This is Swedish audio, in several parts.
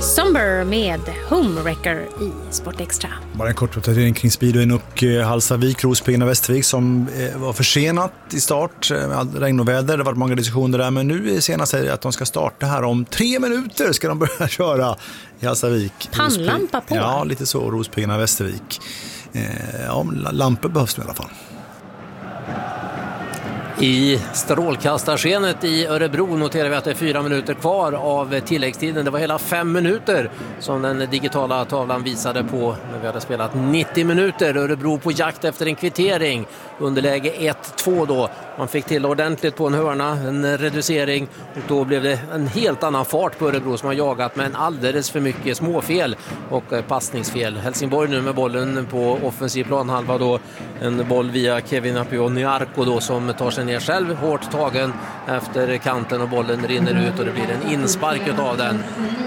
Somber med Homewrecker i Sport Extra. Bara en kort uppdatering kring speedwayen och Hallstavik, Rospiggarna, Västervik som var försenat i start med regn och väder. Det har varit många diskussioner där, men nu är senast att de ska starta här om 3 minuter ska de börja köra i Hallstavik. Pannlampa på? Ja, lite så, Rospiggarna, Västervik. Ja, lampor behövs i alla fall. I strålkastarskenet i Örebro noterar vi att det är 4 minuter kvar av tilläggstiden. Det var hela 5 minuter som den digitala tavlan visade på när vi hade spelat 90 minuter. Örebro på jakt efter en kvittering. Underläge 1-2 då. Man fick till ordentligt på en hörna, en reducering, och då blev det en helt annan fart på Örebro som har jagat med en alldeles för mycket småfel och passningsfel. Helsingborg nu med bollen på offensiv planhalva då. En boll via Kevin Apioniarko då som tar sig ner själv, hårt tagen efter kanten och bollen rinner ut och det blir en inspark av den.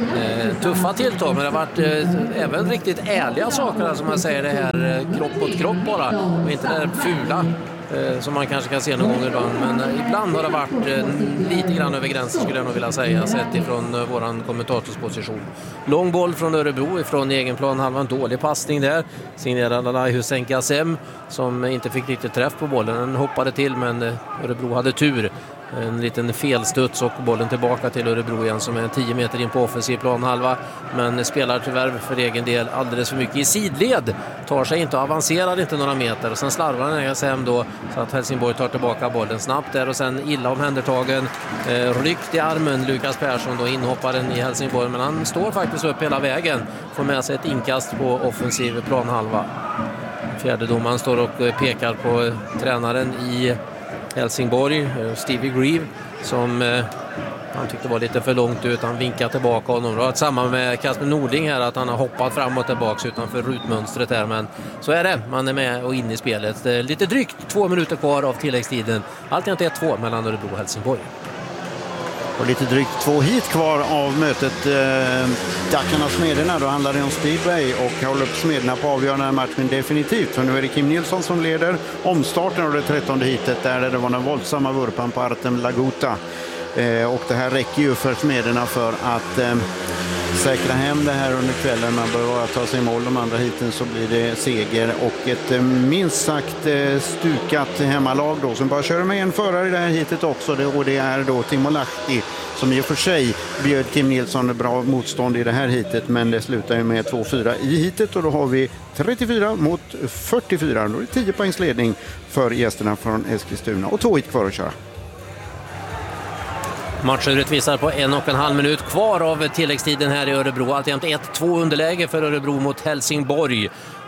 Tuffa tilltag, men det har varit även riktigt ärliga saker som man säger, det här kropp mot kropp bara, och inte det där fula som man kanske kan se någon gång ibland, men ibland har det varit lite grann över gränsen skulle jag nog vilja säga, sett ifrån våran kommentatorsposition. Lång boll från Örebro ifrån egen plan, halva en dålig passning där, signerad Alay Hussein Gassem som inte fick riktigt träff på bollen, den hoppade till men Örebro hade tur. En liten felstuds och bollen tillbaka till Örebro igen som är 10 meter in på offensiv planhalva, men spelar tyvärr för egen del alldeles för mycket i sidled, tar sig inte och avancerar inte några meter och sen slarvar den hem då så att Helsingborg tar tillbaka bollen snabbt där och sen illa omhändertagen, ryckt i armen Lukas Persson då, inhopparen i Helsingborg, men han står faktiskt upp hela vägen, får med sig ett inkast på offensiv planhalva. Fjärde domaren står och pekar på tränaren i Helsingborg, Stevie Grieve, som han tyckte var lite för långt ut. Han vinkade tillbaka honom. Det var samma med Kasper Nordling här, att han har hoppat fram och tillbaka utanför rutmönstret här, men så är det. Man är med och in i spelet. Lite drygt 2 minuter kvar av tilläggstiden. Alltid 1-2 mellan Örebro och Helsingborg. Och lite drygt 2 hit kvar av mötet. Dackarna Smederna, då handlar det om speedway och håller upp Smederna på avgörande matchen definitivt. För nu är det Kim Nilsson som leder omstarten av det 13:e hitet där det var den våldsamma vurpan på Artem Laguta. Och det här räcker ju för Smederna för att säkra hem det här under kvällen. Man bör bara ta sig i mål de andra hiten så blir det seger och ett minst sagt stukat hemmalag då som bara kör med en förare i det här hitet också, och det är då Timo Lahti som i och för sig bjöd Kim Nilsson bra motstånd i det här hitet, men det slutar ju med 2-4 i hitet och då har vi 34 mot 44. Då är det 10 poängs ledning för gästerna från Eskilstuna och 2 hit kvar att köra. Matchen visar på 1,5 minut kvar av tilläggstiden här i Örebro. Alltjämt 1-2 underläge för Örebro mot Helsingborg.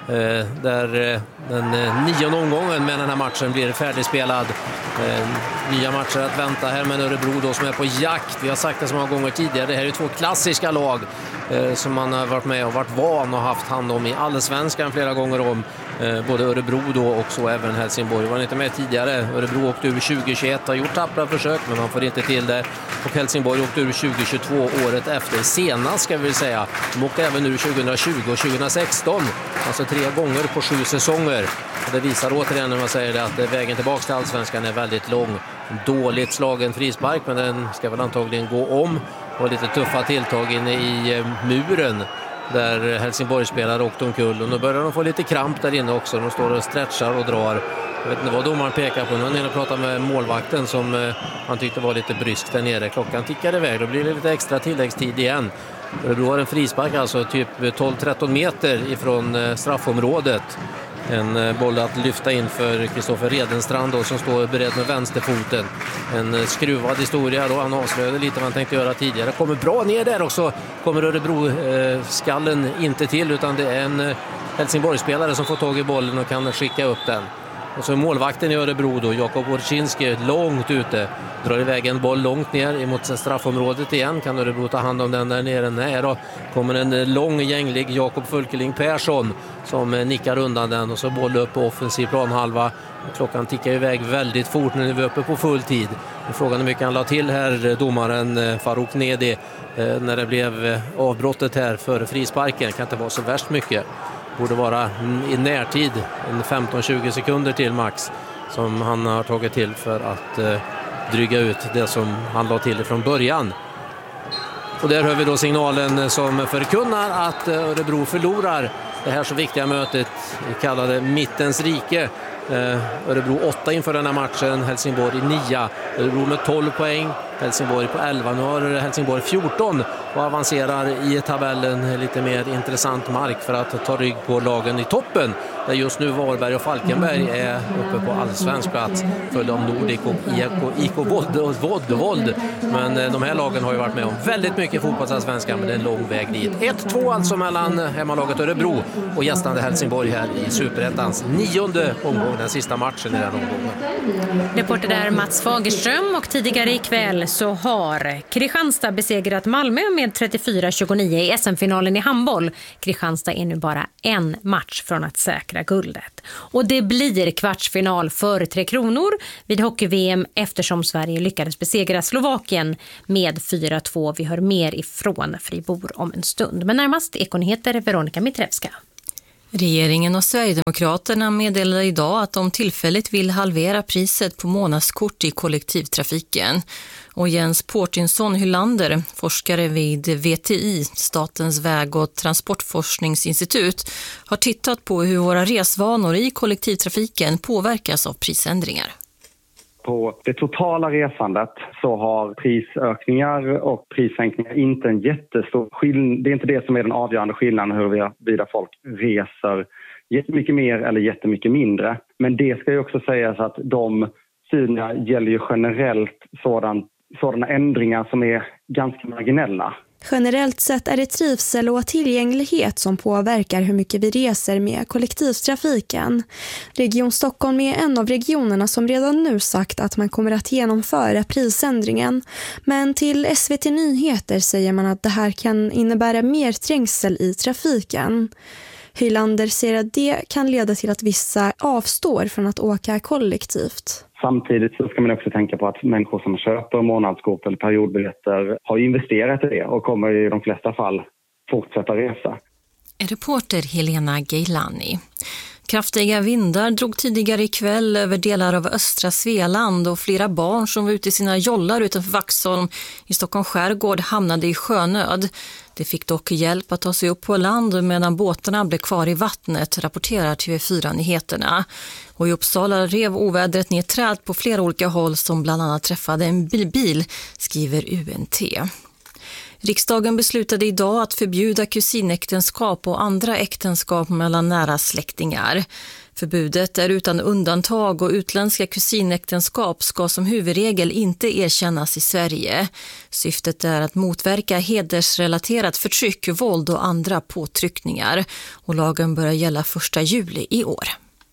Där den 9:e omgången med den här matchen blir färdigspelad. Nya matcher att vänta här med Örebro då som är på jakt. Vi har sagt det så många gånger tidigare. Det här är 2 klassiska lag som man har varit med och varit van och haft hand om i allsvenskan flera gånger om. Både Örebro då och så även Helsingborg. Var inte med tidigare. Örebro åkte ur 2021, har gjort tappra försök men man får inte till det. Och Helsingborg åkte ur 2022 året efter. Senast ska vi säga. De åkte även ur 2020 och 2016. Alltså 3 gånger på 7 säsonger. Och det visar återigen när man säger det att vägen tillbaka till allsvenskan är väldigt lång. Dåligt slagen frispark, men den ska väl antagligen gå om. Och lite tuffa tilltag inne i muren där Helsingborg spelar åkte omkull. Och nu börjar de få lite kramp där inne också. De står och stretchar och drar. Jag vet inte vad domaren pekar på. Nu har jag pratat med målvakten som han tyckte var lite brysk där nere. Klockan tickar iväg. Då blir det lite extra tilläggstid igen. Då har en frispark alltså typ 12-13 meter ifrån straffområdet. En boll att lyfta in för Kristoffer Redenstrand då, som står beredd med vänsterfoten. En skruvad historia då, han avslöjade lite vad han tänkte göra tidigare. Kommer bra ner där också, kommer Örebro-skallen inte till, utan det är en Helsingborg-spelare som får tag i bollen och kan skicka upp den. Och så målvakten i Örebro då, Jakob Orczynski, långt ute. Drar iväg en boll långt ner emot straffområdet igen. Kan Örebro ta hand om den där nere? Nej då. Kommer en lång gänglig Jakob Fulkeling Persson som nickar undan den. Och så boll upp på offensiv planhalva. Klockan tickar iväg väldigt fort när vi är uppe på full tid. Och frågan är mycket han la till här, domaren Farouk Nedi, när det blev avbrottet här före frisparken. Kan inte vara så värst mycket. Borde vara i närtid en 15-20 sekunder till max som han har tagit till för att dryga ut det som han la till från början. Och där hör vi då signalen som förkunnar att Örebro förlorar det här så viktiga mötet, kallade Mittens rike. Örebro 8 inför den här matchen, Helsingborg 9. Örebro med 12 poäng, Helsingborg på 11. Nu har Helsingborg 14 och avancerar i tabellen lite mer intressant mark för att ta rygg på lagen i toppen. Där just nu Varberg och Falkenberg är uppe på allsvensk plats, följda av Nordic och IK Vold. Men de här lagen har ju varit med om väldigt mycket fotbollsallsvenskan, men det är en lång väg dit. 1-2 alltså mellan hemmalaget Örebro och gästande Helsingborg här i Superettans 9:e omgång, den sista matchen i den omgången. Reporter där Mats Fagerström, och tidigare ikväll så har Kristianstad besegrat Malmö med 34-29 i SM-finalen i handboll. Kristianstad är nu bara en match från att säkra guldet. Och det blir kvartsfinal för 3 kronor vid hockey-VM eftersom Sverige lyckades besegra Slovakien med 4-2. Vi hör mer ifrån Fribourg om en stund. Men närmast Ekonyheter Veronica Mitrevska. Regeringen och Sverigedemokraterna meddelade idag att de tillfälligt vill halvera priset på månadskort i kollektivtrafiken. Och Jens Portinsson Hylander, forskare vid VTI, Statens väg- och transportforskningsinstitut, har tittat på hur våra resvanor i kollektivtrafiken påverkas av prisändringar. På det totala resandet så har prisökningar och prissänkningar inte en jättestor skillnad. Det är inte det som är den avgörande skillnaden huruvida folk reser jättemycket mer eller jättemycket mindre. Men det ska ju också sägas att de studierna gäller ju generellt sådana ändringar som är ganska marginella. Generellt sett är det trivsel och tillgänglighet som påverkar hur mycket vi reser med kollektivtrafiken. Region Stockholm är en av regionerna som redan nu sagt att man kommer att genomföra prisändringen. Men till SVT Nyheter säger man att det här kan innebära mer trängsel i trafiken. Hylander säger att det kan leda till att vissa avstår från att åka kollektivt. Samtidigt så ska man också tänka på att människor som köper månadskort eller periodbiljetter har investerat i det och kommer i de flesta fall fortsätta resa. Reporter Helena Geilani. Kraftiga vindar drog tidigare ikväll över delar av östra Svealand och flera barn som var ute i sina jollar utanför Vaxholm i Stockholms skärgård hamnade i sjönöd. Det fick dock hjälp att ta sig upp på land medan båtarna blev kvar i vattnet, rapporterar TV4-nyheterna. Och i Uppsala rev ovädret ner träd på flera olika håll som bland annat träffade en bil, skriver UNT. Riksdagen beslutade idag att förbjuda kusinäktenskap och andra äktenskap mellan nära släktingar. Förbudet är utan undantag och utländska kusinäktenskap ska som huvudregel inte erkännas i Sverige. Syftet är att motverka hedersrelaterat förtryck, våld och andra påtryckningar. Och lagen börjar gälla 1 juli i år.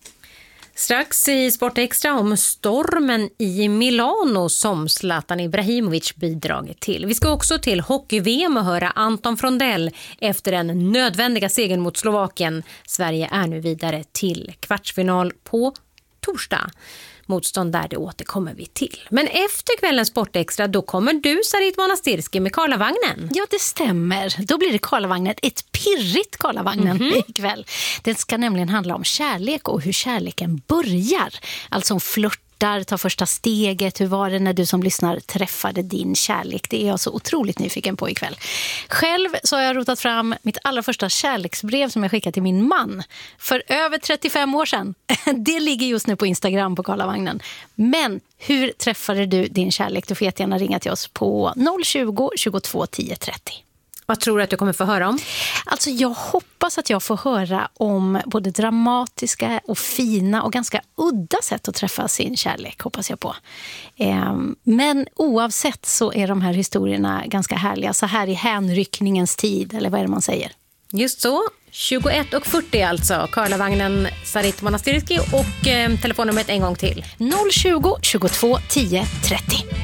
Strax i Sportextra om stormen i Milano som Zlatan Ibrahimovic bidragit till. Vi ska också till hockey-VM och höra Anton Frondell efter den nödvändiga segern mot Slovakien. Sverige är nu vidare till kvartsfinal på torsdag. Motstånd där, det återkommer vi till. Men efter kvällens Sportextra då kommer du, Sarit Monastirski, med Karlavagnen. Ja, det stämmer. Då blir det Karlavagnen, ett pirrigt Karlavagnen ikväll. Den ska nämligen handla om kärlek och hur kärleken börjar. Alltså om flörtar, ta första steget. Hur var det när du som lyssnar träffade din kärlek? Det är jag så otroligt nyfiken på ikväll. Själv så har jag rotat fram mitt allra första kärleksbrev som jag skickade till min man för över 35 år sedan. Det ligger just nu på Instagram på Karlavagnen. Men hur träffade du din kärlek? Du får jättegärna ringa till oss på 020 22 10 30. Vad tror du att du kommer få höra om? Alltså jag hoppas att jag får höra om både dramatiska och fina och ganska udda sätt att träffa sin kärlek, hoppas jag på. Men oavsett så är de här historierna ganska härliga. Så här i hänryckningens tid, eller vad är det man säger? Just så, 21:40 alltså. Karlavagnen, Sarit Monastirski och telefonnumret en gång till. 020 22 10 30.